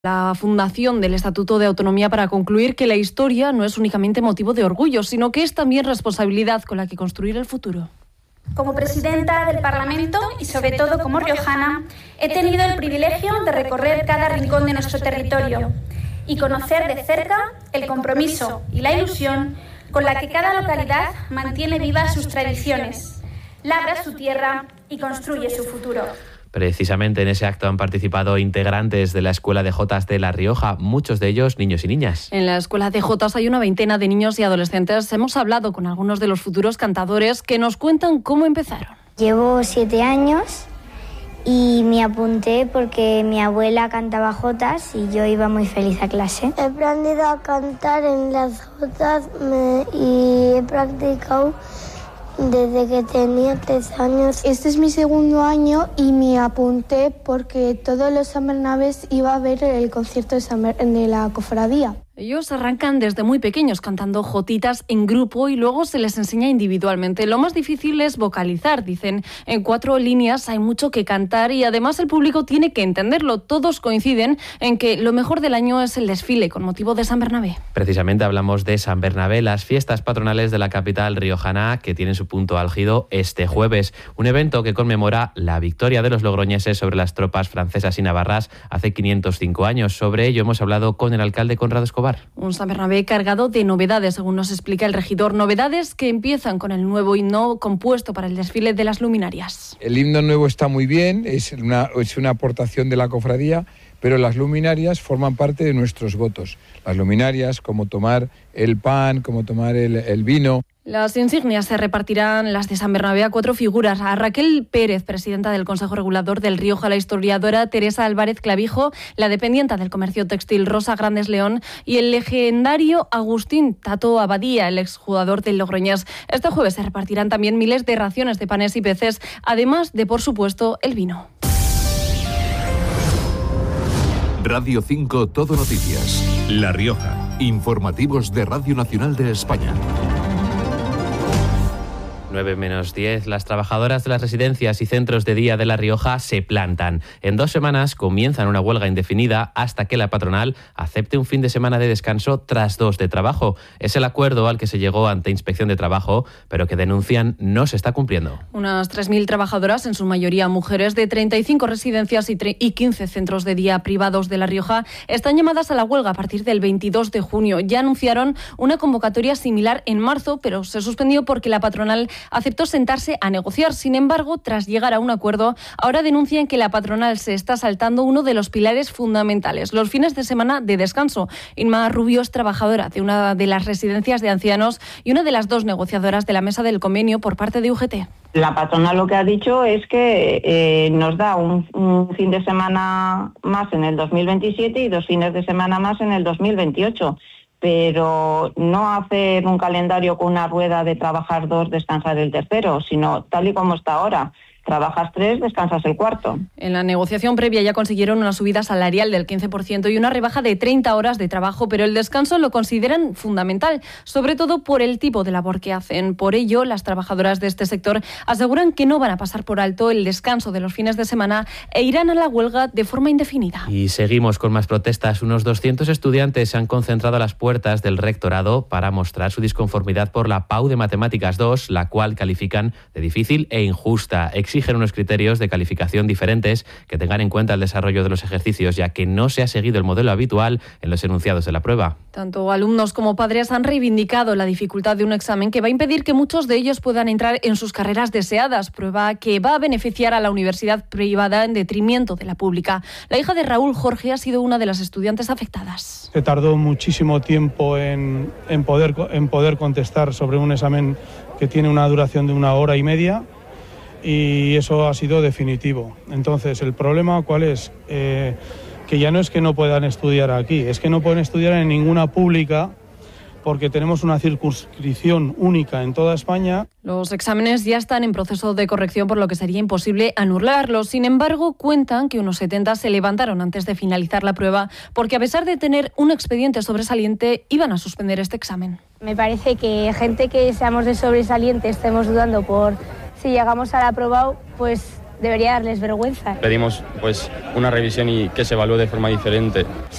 La fundación del Estatuto de Autonomía para concluir que la historia no es únicamente motivo de orgullo, sino que es también responsabilidad con la que construir el futuro. Como presidenta del Parlamento y sobre todo como riojana, he tenido el privilegio de recorrer cada rincón de nuestro territorio y conocer de cerca el compromiso y la ilusión con la que cada localidad mantiene vivas sus tradiciones, labra su tierra y construye su futuro. Precisamente en ese acto han participado integrantes de la Escuela de Jotas de La Rioja, muchos de ellos niños y niñas. En la Escuela de Jotas hay una veintena de niños y adolescentes. Hemos hablado con algunos de los futuros cantadores que nos cuentan cómo empezaron. Llevo 7 años y me apunté porque mi abuela cantaba jotas y yo iba muy feliz a clase. He aprendido a cantar en las jotas y he practicado desde que tenía 3 años. Este es mi segundo año y me apunté porque todos los San Bernabés iba a ver el concierto de la cofradía. Ellos arrancan desde muy pequeños cantando jotitas en grupo y luego se les enseña individualmente. Lo más difícil es vocalizar, dicen. En 4 líneas hay mucho que cantar y además el público tiene que entenderlo. Todos coinciden en que lo mejor del año es el desfile con motivo de San Bernabé. Precisamente hablamos de San Bernabé, las fiestas patronales de la capital riojana que tienen su punto álgido este jueves. Un evento que conmemora la victoria de los logroñeses sobre las tropas francesas y navarras hace 505 años. Sobre ello hemos hablado con el alcalde Conrado Escobar. Un San Bernabé cargado de novedades, según nos explica el regidor. Novedades que empiezan con el nuevo himno compuesto para el desfile de las luminarias. El himno nuevo está muy bien, es una aportación de la cofradía, pero las luminarias forman parte de nuestros votos. Las luminarias, como tomar el pan, como tomar el vino. Las insignias se repartirán, las de San Bernabé, a 4 figuras. A Raquel Pérez, presidenta del Consejo Regulador del Rioja, la historiadora Teresa Álvarez Clavijo, la dependienta del comercio textil Rosa Grandes León y el legendario Agustín Tato Abadía, el exjugador del Logroñés. Este jueves se repartirán también miles de raciones de panes y peces, además de, por supuesto, el vino. Radio 5 Todo Noticias. La Rioja. Informativos de Radio Nacional de España. 9:10, las trabajadoras de las residencias y centros de día de La Rioja se plantan. En 2 semanas comienzan una huelga indefinida hasta que la patronal acepte un fin de semana de descanso tras 2 de trabajo. Es el acuerdo al que se llegó ante Inspección de Trabajo, pero que denuncian no se está cumpliendo. Unas 3.000 trabajadoras, en su mayoría mujeres, de 35 residencias y 15 centros de día privados de La Rioja, están llamadas a la huelga a partir del 22 de junio. Ya anunciaron una convocatoria similar en marzo, pero se suspendió porque la patronal aceptó sentarse a negociar. Sin embargo, tras llegar a un acuerdo, ahora denuncian que la patronal se está saltando uno de los pilares fundamentales, los fines de semana de descanso. Inma Rubio es trabajadora de una de las residencias de ancianos y una de las 2 negociadoras de la mesa del convenio por parte de UGT. La patronal lo que ha dicho es que nos da un fin de semana más en el 2027 y 2 fines de semana más en el 2028. Pero no hacer un calendario con una rueda de trabajar 2, descansar el tercero, sino tal y como está ahora. Trabajas 3, descansas el 4. En la negociación previa ya consiguieron una subida salarial del 15% y una rebaja de 30 horas de trabajo, pero el descanso lo consideran fundamental, sobre todo por el tipo de labor que hacen. Por ello, las trabajadoras de este sector aseguran que no van a pasar por alto el descanso de los fines de semana e irán a la huelga de forma indefinida. Y seguimos con más protestas. Unos 200 estudiantes se han concentrado a las puertas del rectorado para mostrar su disconformidad por la PAU de Matemáticas 2, la cual califican de difícil e injusta. Exigen unos criterios de calificación diferentes que tengan en cuenta el desarrollo de los ejercicios, ya que no se ha seguido el modelo habitual en los enunciados de la prueba. Tanto alumnos como padres han reivindicado la dificultad de un examen que va a impedir que muchos de ellos puedan entrar en sus carreras deseadas, prueba que va a beneficiar a la universidad privada en detrimento de la pública. La hija de Raúl, Jorge, ha sido una de las estudiantes afectadas. Se tardó muchísimo tiempo en poder contestar sobre un examen que tiene una duración de 1 hora y media. Y eso ha sido definitivo. Entonces, ¿el problema cuál es? Que ya no es que no puedan estudiar aquí, es que no pueden estudiar en ninguna pública porque tenemos una circunscripción única en toda España. Los exámenes ya están en proceso de corrección, por lo que sería imposible anularlos. Sin embargo, cuentan que unos 70 se levantaron antes de finalizar la prueba porque, a pesar de tener un expediente sobresaliente, iban a suspender este examen. Me parece que gente que seamos de sobresaliente estemos dudando por si llegamos al aprobado, pues debería darles vergüenza. Pedimos una revisión y que se evalúe de forma diferente.